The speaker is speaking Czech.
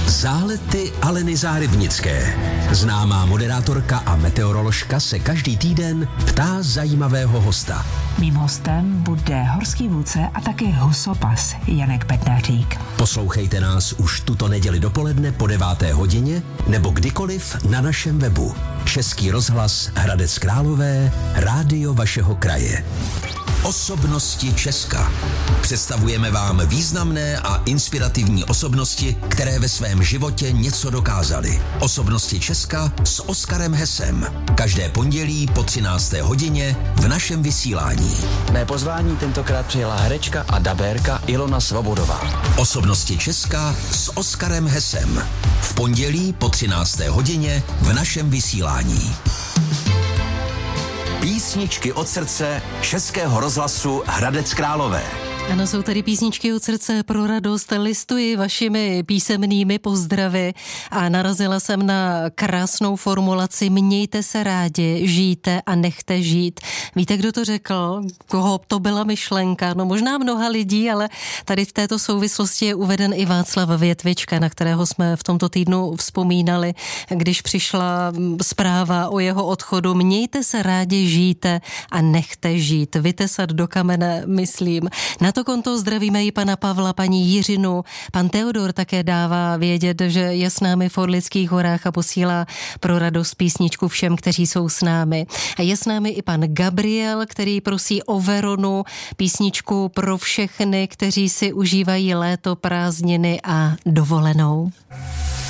Zálety Aleny Zárybnické. Známá moderátorka a meteoroložka se každý týden ptá zajímavého hosta. Mým hostem bude horský vůdce a taky husopas Janek Bednářík. Poslouchejte nás už tuto neděli dopoledne po 9. hodině nebo kdykoliv na našem webu. Český rozhlas Hradec Králové, rádio vašeho kraje. Osobnosti Česka. Představujeme vám významné a inspirativní osobnosti, které ve svém životě něco dokázaly. Osobnosti Česka s Oskarem Hesem. Každé pondělí po 13. hodině v našem vysílání. Mé pozvání tentokrát přijela herečka a dabérka Ilona Svobodová. Osobnosti Česka s Oskarem Hesem. V pondělí po 13. hodině v našem vysílání. Písničky od srdce Českého rozhlasu Hradec Králové. Ano, jsou tady písničky od srdce pro radost. Listuji vašimi písemnými pozdravy a narazila jsem na krásnou formulaci: mějte se rádi, žijte a nechte žít. Víte, kdo to řekl? Koho to byla myšlenka? No možná mnoha lidí, ale tady v této souvislosti je uveden i Václav Větvička, na kterého jsme v tomto týdnu vzpomínali, když přišla zpráva o jeho odchodu. Mějte se rádi, žijte a nechte žít. Vytesat do kamene, myslím. Na to konto zdravíme i pana Pavla, paní Jiřinu. Pan Teodor také dává vědět, že je s námi v Orlických horách a posílá pro radost písničku všem, kteří jsou s námi. A je s námi i pan Gabriel, který prosí o Veronu, písničku pro všechny, kteří si užívají léto, prázdniny a dovolenou.